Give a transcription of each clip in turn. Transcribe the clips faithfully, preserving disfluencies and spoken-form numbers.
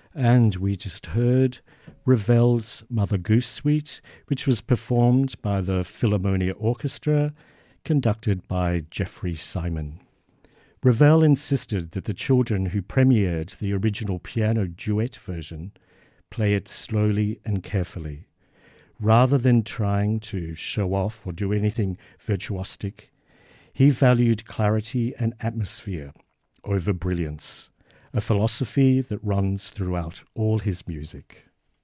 And we just heard Ravel's Mother Goose Suite, which was performed by the Philharmonia Orchestra, conducted by Jeffrey Simon. Ravel insisted that the children who premiered the original piano duet version play it slowly and carefully. Rather than trying to show off or do anything virtuosic, he valued clarity and atmosphere over brilliance, a philosophy that runs throughout all his music.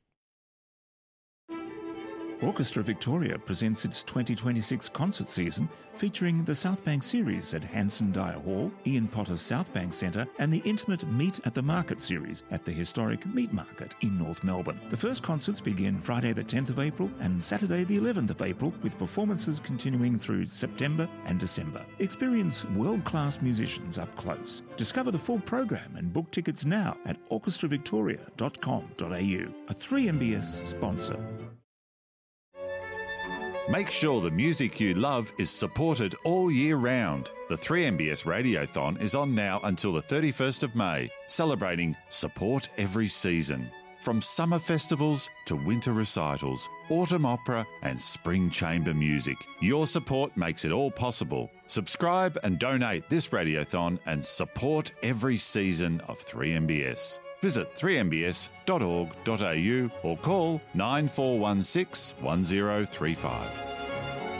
Orchestra Victoria presents its twenty twenty-six concert season featuring the South Bank series at Hanson Dyer Hall, Ian Potter's South Bank Centre and the intimate Meet at the Market series at the historic Meat Market in North Melbourne. The first concerts begin Friday the tenth of April and Saturday the eleventh of April, with performances continuing through September and December. Experience world-class musicians up close. Discover the full program and book tickets now at orchestra victoria dot com dot a u, a three M B S sponsor. Make sure the music you love is supported all year round. The three M B S Radiothon is on now until the thirty-first of May, celebrating Support Every Season. From summer festivals to winter recitals, autumn opera and spring chamber music, your support makes it all possible. Subscribe and donate this Radiothon and support every season of three M B S. Visit three m b s dot org dot a u or call nine four one six one zero three five.